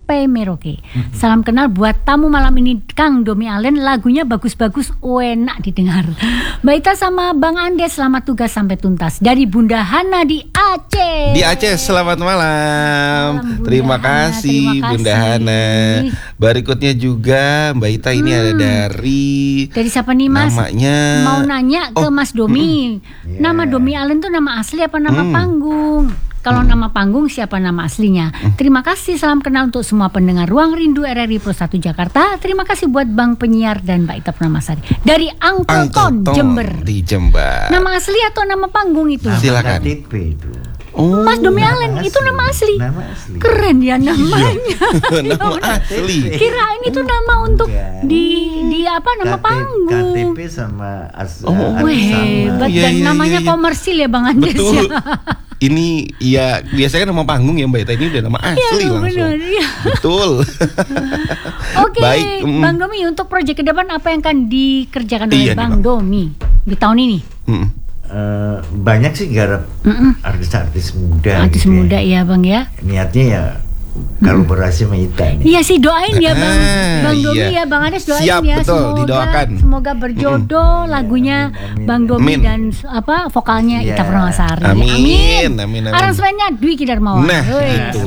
Sampai Merauke. Salam kenal buat tamu malam ini Kang Domi Allen, lagunya bagus-bagus, enak didengar. Mbak Ita sama Bang Andes selamat tugas sampai tuntas dari Bunda Hana di Aceh. Di Aceh, selamat malam. Terima kasih Bunda Hana. Berikutnya juga Mbak Ita ini ada dari siapa nih Mas? Namanya mau nanya ke Mas Domi. Nama Domi Allen tuh nama asli apa nama panggung? Kalau nama panggung siapa nama aslinya? Terima kasih, salam kenal untuk semua pendengar Ruang Rindu RRI Pro 1 Jakarta. Terima kasih buat Bang Penyiar dan Mbak Ita Purnamasari dari Angkelton, Jember. Di Jember. Nama asli atau nama panggung itu? Silakan. KTP itu. Mas Domi Allen itu nama asli. Nama asli. Keren ya namanya. Nama asli. Kirain itu nama untuk di apa nama panggung. KTP sama hebat dan namanya komersil ya Bang Andes. Betul. Ya. Ini ya biasanya nama panggung ya Mbak Ita, ini udah nama asli langsung. Bener, ya. Betul. Oke, Baik. Bang Domi, untuk proyek ke depan apa yang akan dikerjakan oleh Bang Domi di tahun ini? Banyak sih garap artis-artis muda. Artis gitu muda ya Bang ya. Niatnya ya kolaborasi sama Ita nih. Iya sih, doain ya Bang Domi ya, Bang Ades doain. Siap, ya. betul, didoakan. Semoga berjodoh lagunya Bang Domi dan vokalnya Ita Purnamasari. Amin. Aransemennya Dwi Kidarmawan. Nah, itu.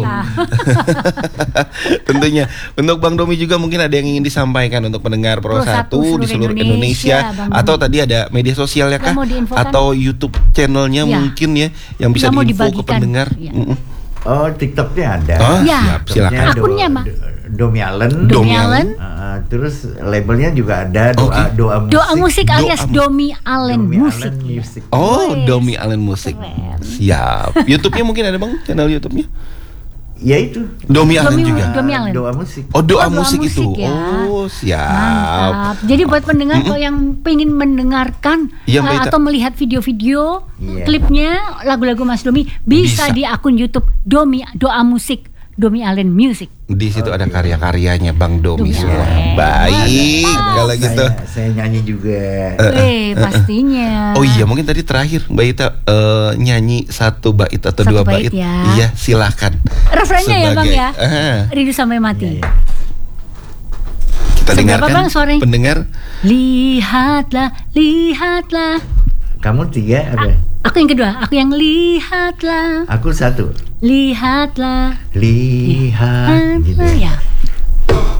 Tentunya untuk Bang Domi juga mungkin ada yang ingin disampaikan untuk pendengar Pro 1 di seluruh Indonesia atau tadi ada media sosial ya kah? Atau YouTube channelnya mungkin ya yang bisa diinfo ke pendengar. Oh, TikToknya ada. Siap, silakan. Akunnya Mak Domi Allen. Terus labelnya juga ada doa musik alias Domi Allen Music. Domi Allen Music. Siap. YouTube-nya mungkin ada Bang, channel YouTube-nya? Ya itu. Domi Allen juga. Domi Allen. Doa musik. Doa musik itu. Ya. Siap. Mantap. Jadi buat pendengar yang pengen mendengarkan atau melihat video-video klipnya lagu-lagu Mas Domi bisa di akun YouTube Doa Musik Domi Allen Music. Di situ ada karya-karyanya Bang Domi semua. Baik, kalau gitu. Saya nyanyi juga. Pastinya. Oh iya, mungkin tadi terakhir Mbak Ita nyanyi satu bait atau dua bait. Iya, silakan. Refrennya ya Bang ya. Rindu sampai mati. Kita dengarkan Bang, suaranya? Pendengar. Lihatlah. Kamu 3 apa? Aku yang kedua, aku yang lihatlah. Aku 1. Lihatlah. Lihat. Gitu. Ya.